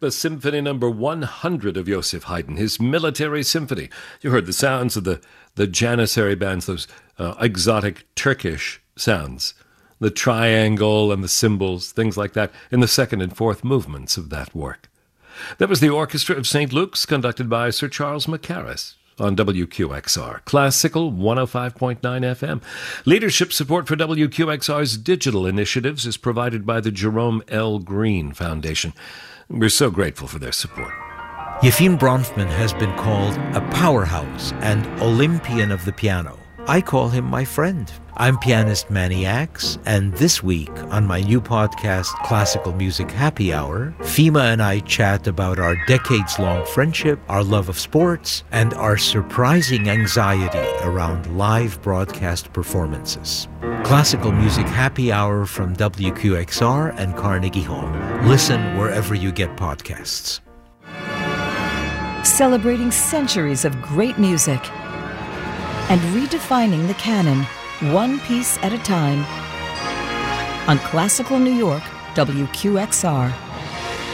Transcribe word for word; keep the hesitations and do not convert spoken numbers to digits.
the Symphony Number one hundred of Joseph Haydn, his Military Symphony. You heard the sounds of the, the Janissary bands, those uh, exotic Turkish sounds, the triangle and the cymbals, things like that, in the second and fourth movements of that work. That was the Orchestra of Saint Luke's, conducted by Sir Charles Mackerras, on W Q X R, Classical one oh five point nine F M. Leadership support for W Q X R's digital initiatives is provided by the Jerome L. Green Foundation. We're so grateful for their support. Yefim Bronfman has been called a powerhouse and Olympian of the piano. I call him my friend. I'm pianist Manny Axe, and this week on my new podcast, Classical Music Happy Hour, Fima and I chat about our decades-long friendship, our love of sports, and our surprising anxiety around live broadcast performances. Classical Music Happy Hour from W Q X R and Carnegie Hall. Listen wherever you get podcasts. Celebrating centuries of great music and redefining the canon, one piece at a time. On Classical New York, W Q X R.